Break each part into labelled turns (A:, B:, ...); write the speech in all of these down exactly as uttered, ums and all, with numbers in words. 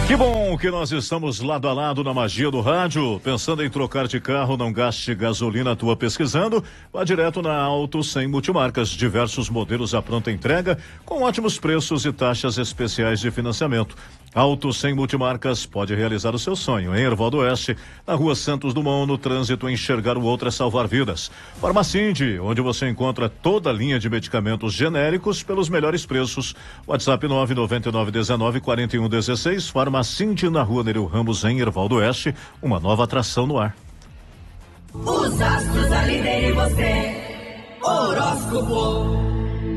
A: Que bom que nós estamos lado a lado na magia do rádio. Pensando em trocar de carro, não gaste gasolina à toa pesquisando. Vá direto na Auto cem Multimarcas. Diversos modelos à pronta entrega, com ótimos preços e taxas especiais de financiamento. Auto cem Multimarcas pode realizar o seu sonho em Erval do Oeste, na Rua Santos Dumont, no trânsito. Enxergar o outro é salvar vidas. Farmacinde, onde você encontra toda a linha de medicamentos genéricos pelos melhores preços. WhatsApp nove nove nove um nove quatro um um seis. Farmacinde, na Rua Nereu Ramos, em Erval do Oeste. Uma nova atração no ar.
B: Os astros alinham em você. Horóscopo.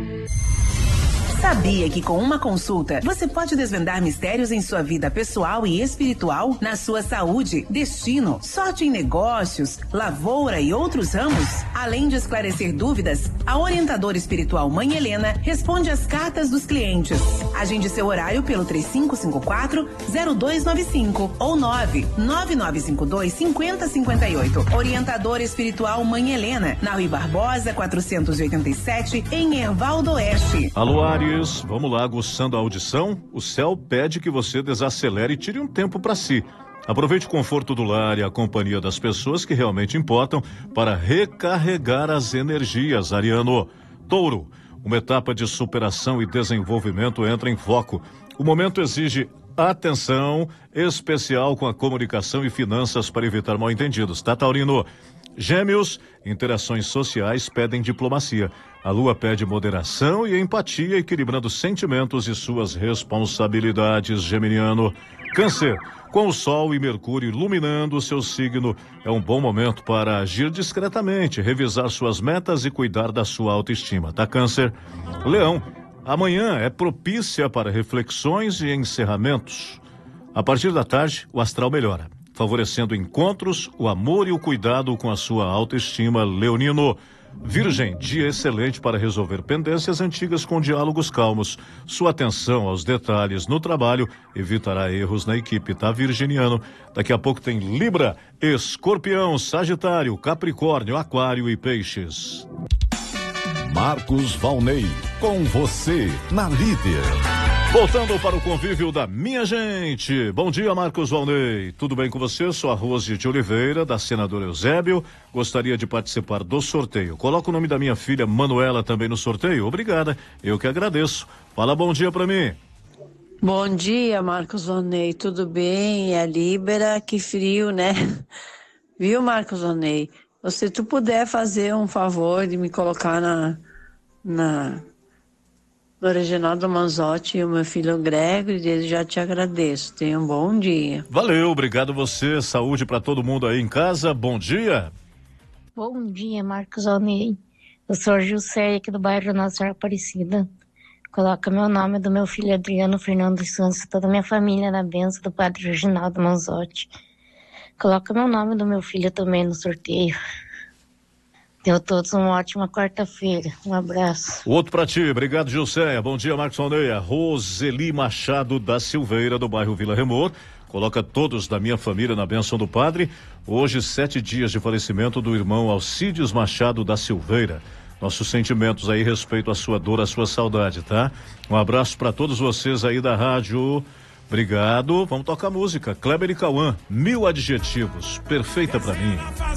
C: Sabia que com uma consulta você pode desvendar mistérios em sua vida pessoal e espiritual, na sua saúde, destino, sorte em negócios, lavoura e outros ramos? Além de esclarecer dúvidas, a orientadora espiritual Mãe Helena responde às cartas dos clientes. Agende seu horário pelo três cinco cinco quatro, zero dois nove cinco ou nove nove nove cinco dois, cinco zero cinco oito. Orientadora espiritual Mãe Helena, na Rui Barbosa, quatrocentos e oitenta e sete, em Erval do Oeste.
A: Alô, Aries. Vamos lá, aguçando a audição. O céu pede que você desacelere e tire um tempo para si. Aproveite o conforto do lar e a companhia das pessoas que realmente importam para recarregar as energias, Ariano. Touro, uma etapa de superação e desenvolvimento entra em foco. O momento exige atenção especial com a comunicação e finanças para evitar mal-entendidos, tá, Taurino? Gêmeos, interações sociais pedem diplomacia. A lua pede moderação e empatia, equilibrando sentimentos e suas responsabilidades, geminiano. Câncer, com o sol e Mercúrio iluminando o seu signo, é um bom momento para agir discretamente, revisar suas metas e cuidar da sua autoestima, tá, Câncer? Leão, amanhã é propícia para reflexões e encerramentos. A partir da tarde, o astral melhora, favorecendo encontros, o amor e o cuidado com a sua autoestima, leonino. Virgem, dia excelente para resolver pendências antigas com diálogos calmos. Sua atenção aos detalhes no trabalho evitará erros na equipe, tá, virginiano? Daqui a pouco tem Libra, Escorpião, Sagitário, Capricórnio, Aquário e Peixes.
D: Marcos Valnei, com você na Líder.
A: Voltando para o convívio da minha gente. Bom dia, Marcos Valnei. Tudo bem com você? Sou a Rose de Oliveira, da Senadora Eusébio. Gostaria de participar do sorteio. Coloca o nome da minha filha Manuela também no sorteio. Obrigada. Eu que agradeço. Fala bom dia para mim.
E: Bom dia, Marcos Valnei. Tudo bem? É a Libera, que frio, né? Viu, Marcos Valnei? Se tu puder fazer um favor de me colocar na... na... do Reginaldo Manzotti e o meu filho Gregory, desde já te agradeço. Tenha um bom dia.
A: Valeu, obrigado você. Saúde para todo mundo aí em casa. Bom dia.
F: Bom dia, Marcos Valnei. Eu sou a Jusceia, aqui do bairro Nossa Senhora Aparecida. Coloca meu nome do meu filho Adriano Fernando Santos, toda a minha família na bênção do padre Reginaldo Manzotti. Coloca meu nome do meu filho também no sorteio. Deu a todos uma ótima quarta-feira. Um abraço.
A: O outro pra ti. Obrigado, Gilceia. Bom dia, Marcos Valnei. Roseli Machado da Silveira, do bairro Vila Remor. Coloca todos da minha família na bênção do padre. Hoje, sete dias de falecimento do irmão Alcides Machado da Silveira. Nossos sentimentos aí, respeito à sua dor, à sua saudade, tá? Um abraço para todos vocês aí da rádio. Obrigado. Vamos tocar música. Kleber e Cauã, Mil Adjetivos. Perfeita pra mim.